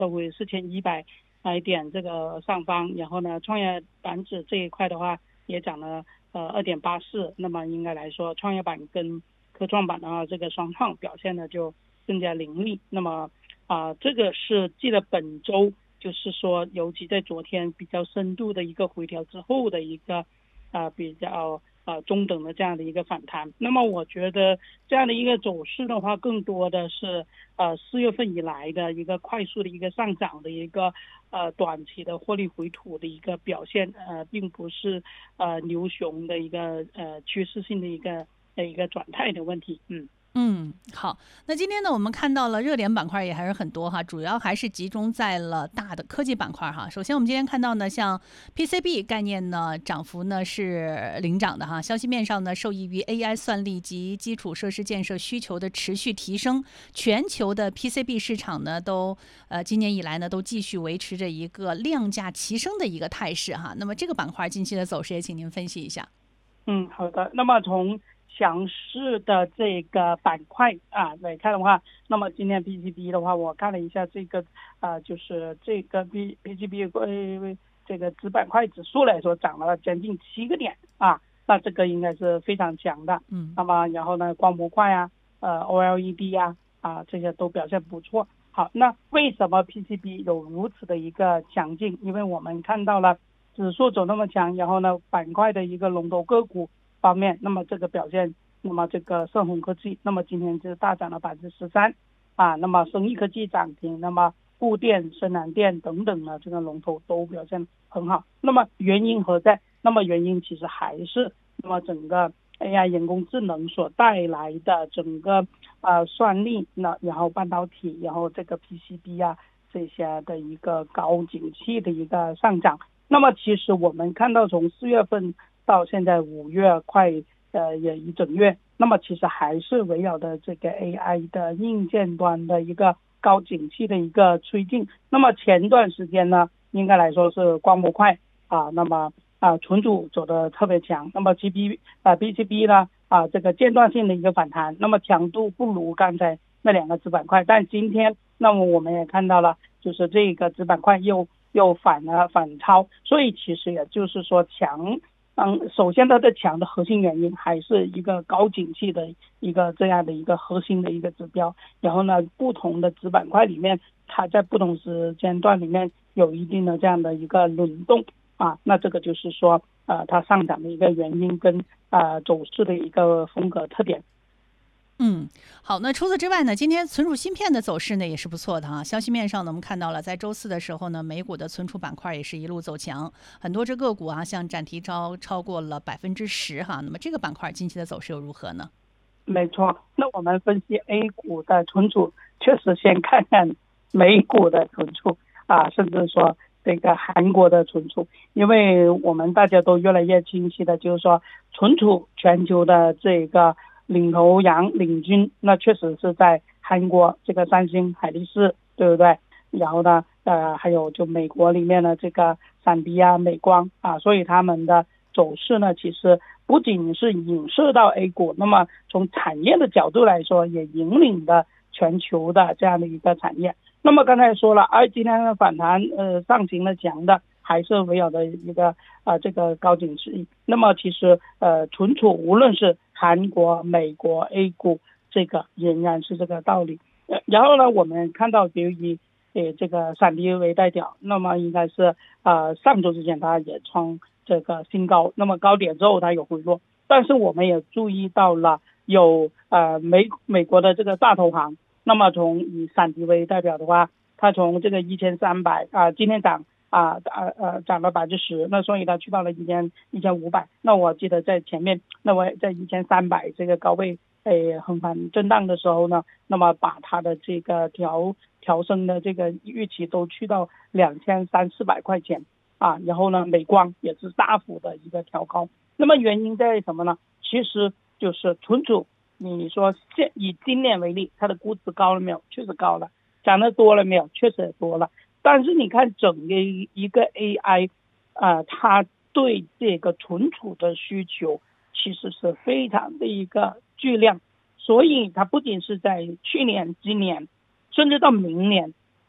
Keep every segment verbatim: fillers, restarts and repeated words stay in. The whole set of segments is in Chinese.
收回四千一百点这个上方，然后呢，创业板指这一块的话也涨了呃二点八四，那么应该来说，创业板跟科创板的话，这个双创表现呢就更加凌厉。那么啊、呃，这个是记得本周就是说，尤其在昨天比较深度的一个回调之后的一个啊、呃、比较。呃，中等的这样的一个反弹。那么我觉得这样的一个走势的话，更多的是呃四月份以来的一个快速的一个上涨的一个呃短期的获利回吐的一个表现，呃，并不是呃牛熊的一个呃趋势性的一个的一个转态的问题。嗯。 嗯，好，那今天呢，我们看到了热点板块也还是很多哈，主要还是集中在了大的科技板块哈。首先，我们今天看到呢，像 P C B 概念呢，涨幅呢是领涨的哈。消息面上呢，受益于 A I 算力及基础设施建设需求的持续提升，全球的 P C B 市场呢，都呃今年以来呢，都继续维持着一个量价齐升的一个态势哈。那么这个板块近期的走势也请您分析一下。 嗯，好的。那么从强势的这个板块啊来看的话，那么今天 P C B 的话，我看了一下这个啊、呃，就是这个 P C B 呃这个子板块指数来说涨了将近七个点啊，那这个应该是非常强的。 嗯， 那么然后呢，光模块啊，呃 O L E D 啊啊这些都表现不错。好，那为什么 P C B 有如此的一个强劲？因为我们看到了指数走那么强，然后呢，板块的一个龙头个股方面，那么这个表现，那么这个盛虹科技，那么今天就大涨了百分之十三啊，那么生意科技涨停，那么固电、深南电等等的这个龙头都表现很好。那么原因何在？那么原因其实还是那么整个 A I 人工智能所带来的整个呃算力，那然后半导体，然后这个 P C B 啊这些的一个高景气的一个上涨。那么其实我们看到从四月份到现在五月快呃也一整月，那么其实还是围绕的这个 A I 的硬件端的一个高景气的一个推进。那么前段时间呢，应该来说是光模块啊，那么啊存储走的特别强，那么 G B 啊 B C B 呢啊这个间断性的一个反弹，那么强度不如刚才那两个子板块，但今天那么我们也看到了，就是这个子板块又又反了反超，所以其实也就是说强。嗯，首先它的强的核心原因还是一个高景气的一个这样的一个核心的一个指标，然后呢，不同的子板块里面，它在不同时间段里面有一定的这样的一个轮动啊，那这个就是说，呃，它上涨的一个原因跟呃走势的一个风格特点。 嗯，好，那除此之外呢，今天存储芯片的走势呢也是不错的哈。消息面上呢，我们看到了，在周四的时候呢，美股的存储板块也是一路走强，很多只个股啊，像展提超超过了百分之十哈。那么这个板块近期的走势又如何呢？ 没错，那我们分析 A 股的存储，确实先看看美股的存储啊，甚至说这个韩国的存储，因为我们大家都越来越清晰的，就是说存储全球的这个领头羊领军，那确实是在韩国这个三星、海力士，对不对？然后呢，呃，还有就美国里面的这个闪迪啊、美光啊，所以他们的走势呢，其实不仅是影射到 A 股，那么从产业的角度来说，也引领了全球的这样的一个产业。那么刚才说了，而今天的反弹，呃，上行的强的还是围绕的一个呃这个高景气。那么其实呃存储无论是韩国、美国 A 股，这个仍然是这个道理。呃，然后呢，我们看到比如以呃这个闪迪为代表，那么应该是呃上周之前它也创这个新高，那么高点之后它有回落，但是我们也注意到了有呃美美国的这个大投行。那么从以闪迪为代表的话，它从这个一千三百啊，今天涨啊呃呃涨了百分之十，那所以它去到了一千一千五百。那我记得在前面，那我在一千三百这个高位诶横盘震荡的时候呢，那么把它的这个调调升的这个预期都去到两千三四百块钱啊，然后呢，美光也是大幅的一个调高。那么原因在什么呢？其实就是存储。你说现以今年为例，它的估值高了没有？确实高了。涨得多了没有？确实也多了。但是你看整个一个 A I， 呃，它对这个存储的需求其实是非常的一个巨量，所以它不仅是在去年、今年，甚至到明年，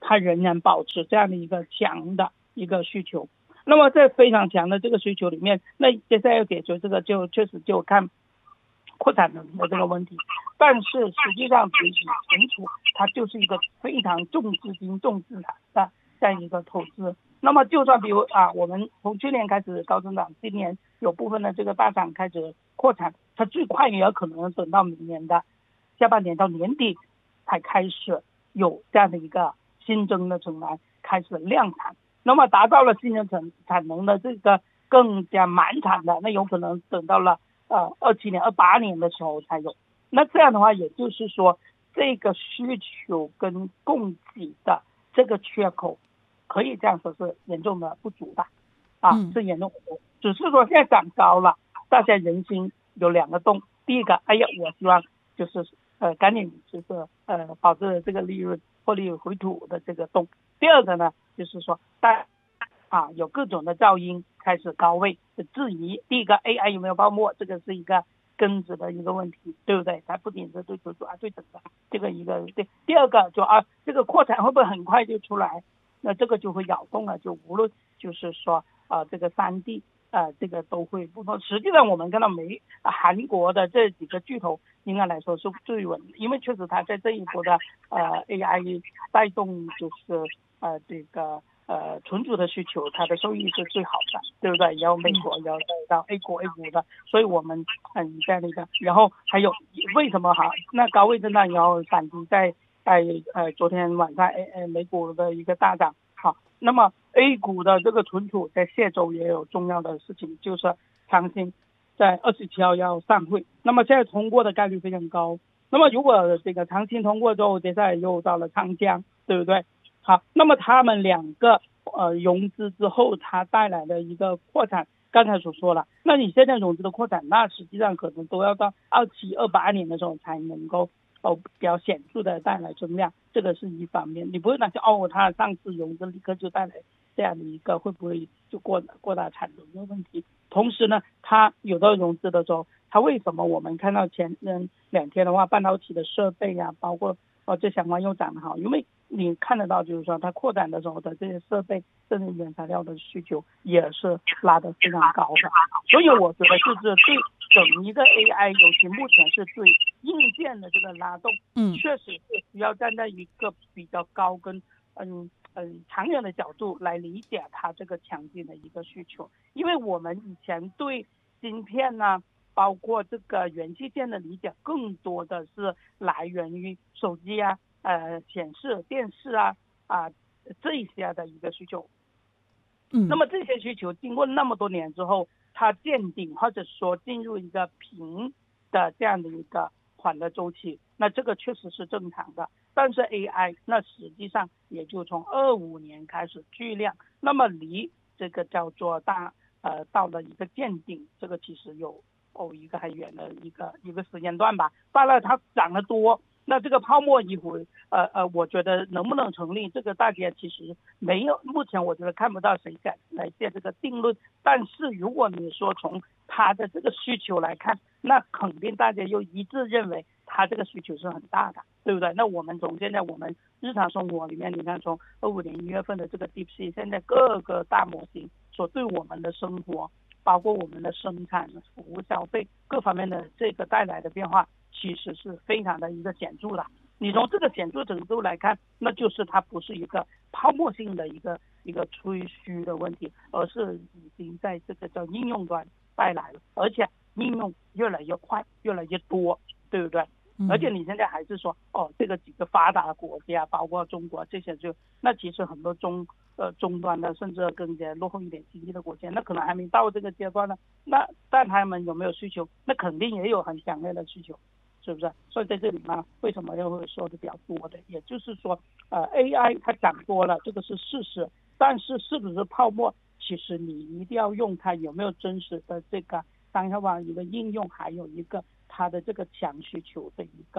它仍然保持这样的一个强的一个需求。那么在非常强的这个需求里面，那接下来要解决这个就确实就看扩产能的这个问题。但是实际上比起存储，它就是一个非常重资金重资产的这样一个投资。那么就算比如啊，我们从去年开始高增长，今年有部分的这个大厂开始扩产，它最快也有可能等到明年的下半年到年底才开始有这样的一个新增的成来开始量产。那么达到了新增产产能的这个更加满产的，那有可能等到了呃二七年、二八年的时候才有。那这样的话，也就是说，这个需求跟供给的这个缺口，可以这样说是严重的不足的，啊，是严重不足。只是说现在涨高了，大家人心有两个洞。第一个，哎呀，我希望就是呃赶紧就是呃保证这个利润获利回吐的这个洞。第二个呢，就是说大啊有各种的噪音开始高位的质疑。第一个 A I 有没有泡沫，这个是一个根子的一个问题，对不对？它不仅是对主主啊对整个这个一个对。第二个就啊这个扩产会不会很快就出来？那这个就会扰动了，就无论就是说啊这个三 D 啊这个都会不同。实际上我们看到美韩国的这几个巨头应该来说是最稳，因为确实它在这一波的呃 A I 带动就是呃这个呃存储的需求，它的收益是最好的，对不对？然后美国要带到 A 股 A 股的，所以我们很这样的一个。然后还有为什么哈那高位震荡，然后反击在在呃昨天晚上 A 呃美股的一个大涨。好，那么 A 股的这个存储在下周也有重要的事情，就是长兴在二十七号要上会，那么现在通过的概率非常高。那么如果这个长兴通过之后，接下来又到了长江，对不对？好，那么他们两个呃融资之后，它带来的一个扩产，刚才所说了，那你现在融资的扩产，那实际上可能都要到二七二八年的时候才能够哦比较显著的带来增量，这个是一方面。你不会担心哦，它上次融资立刻就带来这样的一个会不会就过过大产能的问题。同时呢，它有的融资的时候，它为什么我们看到前嗯两天的话，半导体的设备啊，包括哦这相关又涨得好，因为你看得到就是说它扩展的时候的这些设备甚至原材料的需求也是拉得非常高的。所以我觉得就是对整一个 A I， 尤其目前是对硬件的这个拉动， 嗯， 确实是需要站在一个比较高跟嗯嗯长远的角度来理解它这个强劲的一个需求。因为我们以前对芯片呢、啊，包括这个元器件的理解，更多的是来源于手机啊、呃显示电视啊啊这一些的一个需求。 嗯， 那么这些需求经过那么多年之后，它见顶或者说进入一个平的这样的一个缓的周期，那这个确实是正常的。但是 A I 那实际上也就从二五年开始巨量，那么离这个叫做大呃到了一个见顶，这个其实有哦一个很远的一个一个时间段吧。当然它涨得多，那这个泡沫一回呃呃，我觉得能不能成立，这个大家其实没有，目前我觉得看不到谁敢来下这个定论。但是如果你说从它的这个需求来看，那肯定大家又一致认为它这个需求是很大的，对不对？那我们从现在我们日常生活里面，你看从二五年一月份的这个 DeepSeek， 现在各个大模型所对我们的生活，包括我们的生产、服务、消费各方面的这个带来的变化，其实是非常的一个显著的。你从这个显著程度来看，那就是它不是一个泡沫性的一个一个吹嘘的问题，而是已经在这个叫应用端带来了，而且应用越来越快，越来越多，对不对？而且你现在还是说哦，这个几个发达国家，包括中国这些就，那其实很多中呃终端的，甚至更加落后一点经济的国家，那可能还没到这个阶段呢。那但他们有没有需求？那肯定也有很强烈的需求。是不是？所以在这里呢，为什么又会说的比较多的？也就是说，呃 ，A I 它涨多了，这个是事实，但是是不是泡沫，其实你一定要用它有没有真实的这个商业化一个应用，还有一个它的这个强需求的一个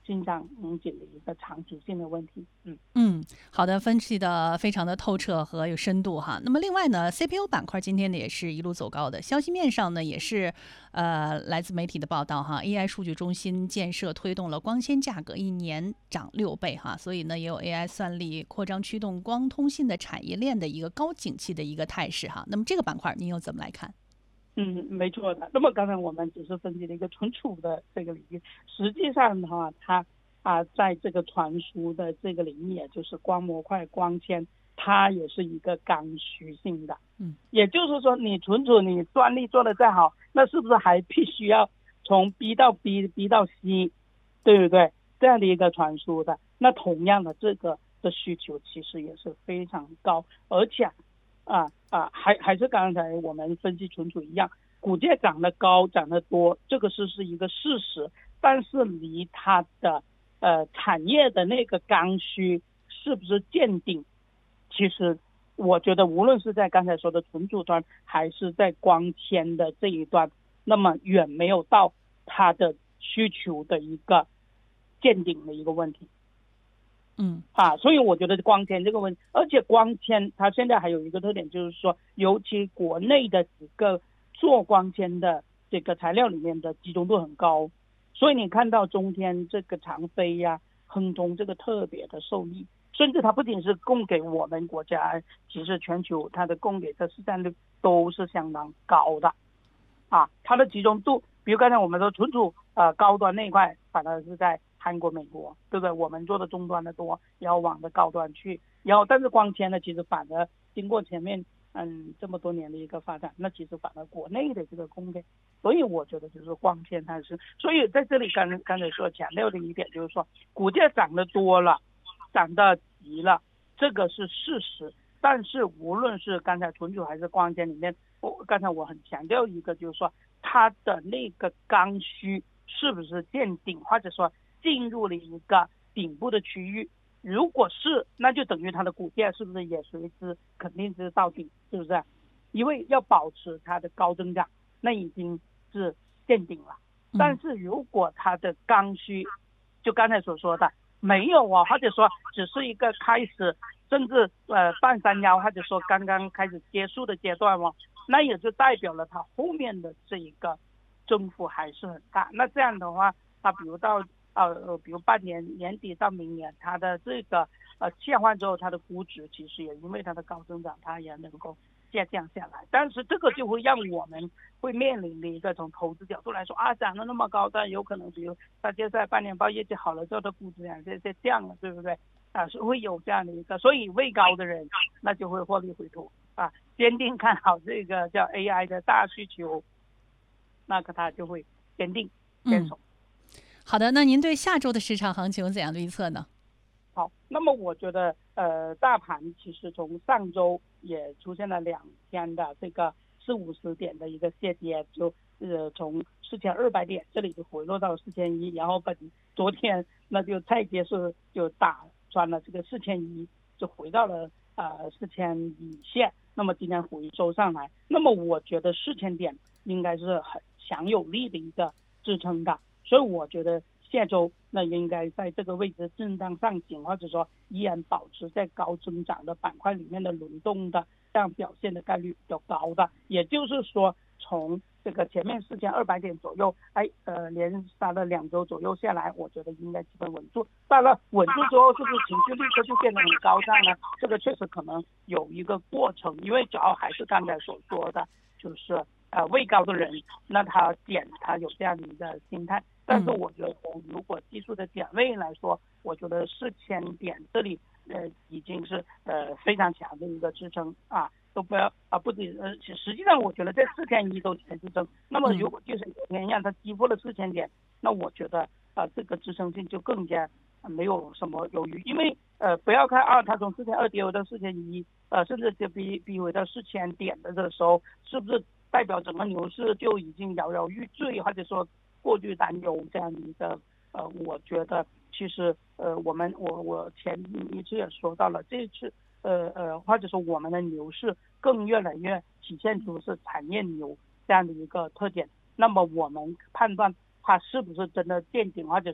欣赏景的一个长期性的问题。嗯嗯，好的，分析的非常的透彻和有深度哈。那么另外呢，C P U 板块今天呢也是一路走高的，消息面上呢也是呃来自媒体的报道哈 ，A I 数据中心建设推动了光纤价格一年涨六倍哈，所以呢也有 A I 算力扩张驱动光通信的产业链的一个高景气的一个态势哈。那么这个板块您又怎么来看？ 嗯，没错的。那么刚才我们只是分析了一个存储的这个领域，实际上的话，它啊，在这个传输的这个领域，也就是光模块、光纤，它也是一个刚需性的。 嗯， 也就是说，你存储你专利做的再好，那是不是还必须要从 B 到 B、B 到 C， 对不对？这样的一个传输的，那同样的这个的需求其实也是非常高，而且啊啊，还还是刚才我们分析存储一样，股价涨得高、涨得多，这个是是一个事实，但是离它的呃产业的那个刚需是不是见顶，其实我觉得无论是在刚才说的存储端，还是在光纤的这一端，那么远没有到它的需求的一个见顶的一个问题。 嗯啊，所以我觉得光纤这个问题，而且光纤它现在还有一个特点，就是说，尤其国内的几个做光纤的这个材料里面的集中度很高，所以你看到中天这个长飞呀、啊、亨通这个特别的受益，甚至它不仅是供给我们国家，其实全球它的供给的市占率都是相当高的，啊，它的集中度，比如刚才我们说存储呃高端那一块，反而是在韩国、美国，对不对？我们做的终端的多，然后往的高端去，然后但是光纤呢，其实反而经过前面嗯这么多年的一个发展，那其实反而国内的这个供给，所以我觉得就是光纤它是，所以在这里刚刚才说强调的一点就是说，股价涨得多了，涨得急了，这个是事实。但是无论是刚才存储还是光纤里面，我刚才我很强调一个，就是说它的那个刚需是不是见顶，或者说进入了一个顶部的区域，如果是，那就等于它的股价是不是也随之肯定是到顶，是不是？因为要保持它的高增长，那已经是见顶了。但是如果它的刚需，就刚才所说的没有啊，或者说只是一个开始，甚至呃半山腰，或者说刚刚开始结束的阶段哦，那也就代表了它后面的这一个增幅还是很大。那这样的话，它比如到呃，比如半年年底到明年，它的这个呃切换之后，它的估值其实也因为它的高增长，它也能够下降下来。但是这个就会让我们会面临的一个从投资角度来说啊，涨得那么高，但有可能比如它接下来半年报业绩好了之后，它估值两这些降了，对不对？啊，是会有这样的一个，所以位高的人那就会获利回吐啊，坚定看好这个叫 A I 的大需求，那个它就会坚定坚守。 嗯好的，那您对下周的市场行情有怎样的预测呢？ 好，那么我觉得，呃，大盘其实从上周也出现了两天的这个四五十点的一个下跌，就呃从四千二百点这里就回落到四千一，然后本昨天那就再结束就打穿了这个四千一，就回到了呃四千以下，那么今天回收上来，那么我觉得四千点应该是很强有力的一个支撑的。所以我觉得下周那应该在这个位置震荡上行，或者说依然保持在高增长的板块里面的轮动的这样表现的概率比较高的。也就是说，从这个前面四千二百点左右，哎呃连杀了两周左右下来，我觉得应该基本稳住。当然稳住之后，是不是情绪立刻就变得很高涨呢？这个确实可能有一个过程，因为主要还是刚才所说的，就是呃位高的人，那他减他有这样的一个心态。但是我觉得从如果技术的点位来说，我觉得四千点这里呃已经是呃非常强的一个支撑啊，都不要啊不仅呃实际上我觉得在四千一都是支撑。那么如果就是昨天让它击破了四千点，那我觉得啊这个支撑性就更加没有什么犹豫，因为呃不要看啊它从四千二跌回到四千一，呃甚至就逼逼回到四千点的这个时候，是不是代表整个牛市就已经摇摇欲坠，或者说过度担忧这样的一个呃，我觉得其实呃，我们我我前一次也说到了，这次呃呃，或者说我们的牛市更越来越体现出是产业牛这样的一个特点。那么我们判断它是不是真的见顶，或者说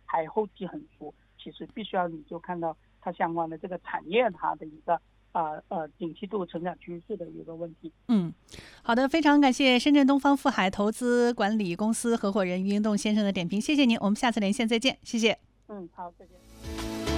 还后期很足，其实必须要你就看到它相关的这个产业它的一个呃呃景气度成长趋势的一个问题。 嗯，好的，非常感谢深圳东方富海投资管理公司合伙人于英栋先生的点评，谢谢您，我们下次连线再见，谢谢。 嗯，好，再见。